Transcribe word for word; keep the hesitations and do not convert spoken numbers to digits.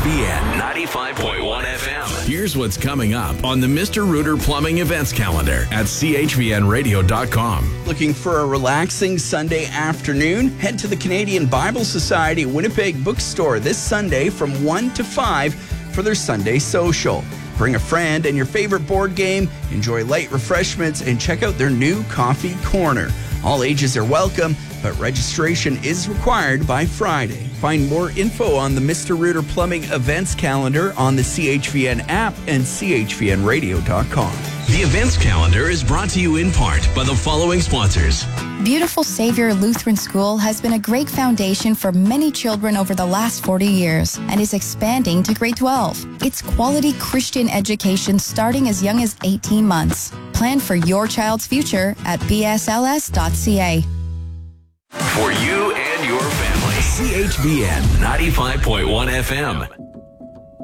V N ninety-five point one F M. Here's what's coming up on the Mister Rooter Plumbing events calendar at C H V N radio dot com. Looking for a relaxing Sunday afternoon? Head to the Canadian Bible Society Winnipeg Bookstore this Sunday from one to five for their Sunday social. Bring a friend and your favorite board game, enjoy light refreshments, and check out their new coffee corner. All ages are welcome, but registration is required by Friday. Find more info on the Mister Rooter Plumbing events calendar on the C H V N app and C H V N radio dot com. The events calendar is brought to you in part by the following sponsors. Beautiful Savior Lutheran School has been a great foundation for many children over the last forty years and is expanding to grade twelve. It's quality Christian education starting as young as eighteen months. Plan for your child's future at b s l s dot c a. For you and your family, C H V N ninety-five point one F M.